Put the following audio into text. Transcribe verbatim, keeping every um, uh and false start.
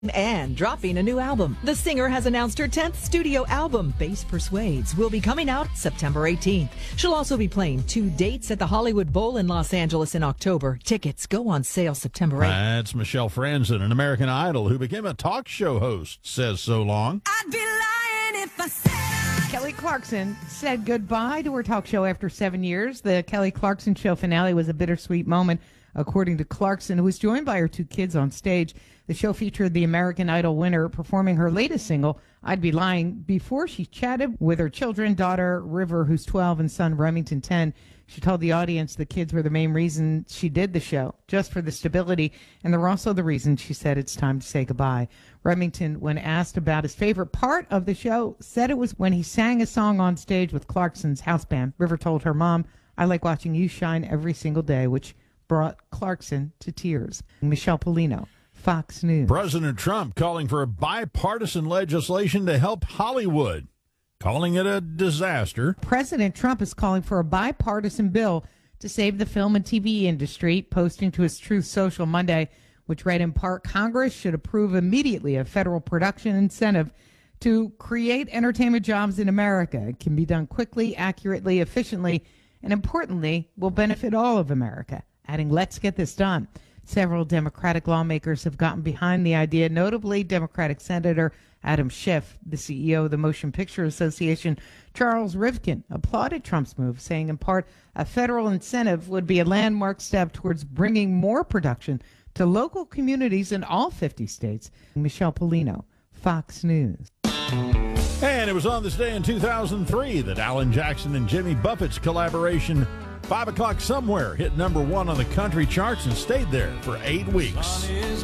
And dropping a new album. The singer has announced her tenth studio album, Bass Persuades, will be coming out September eighteenth. She'll also be playing two dates at the Hollywood Bowl in Los Angeles in October. Tickets go on sale September eighth. That's Michelle Franzen, an American Idol who became a talk show host, says so long. I'd be lying if I said. Kelly Clarkson said goodbye to her talk show after seven years. The Kelly Clarkson Show finale was a bittersweet moment, according to Clarkson, who was joined by her two kids on stage. The show featured the American Idol winner performing her latest single, I'd Be Lying, before she chatted with her children, daughter River, who's twelve, and son Remington, ten. She told the audience the kids were the main reason she did the show, just for the stability, and they're also the reason she said it's time to say goodbye. Remington, when asked about his favorite part of the show, said it was when he sang a song on stage with Clarkson's house band. River told her mom, I like watching you shine every single day, which brought Clarkson to tears. Michelle Polino, Fox News. President Trump calling for a bipartisan legislation to help Hollywood, calling it a disaster. President Trump is calling for a bipartisan bill to save the film and T V industry, posting to his Truth Social Monday, which read in part, Congress should approve immediately a federal production incentive to create entertainment jobs in America. It can be done quickly, accurately, efficiently, and importantly, will benefit all of America. Adding, let's get this done. Several Democratic lawmakers have gotten behind the idea, notably Democratic Senator Adam Schiff. The C E O of the Motion Picture Association, Charles Rivkin, applauded Trump's move, saying in part, a federal incentive would be a landmark step towards bringing more production to local communities in all fifty states. Michelle Polino, Fox News. And it was on this day in two thousand three that Alan Jackson and Jimmy Buffett's collaboration, Five O'Clock Somewhere, hit number one on the country charts and stayed there for eight weeks.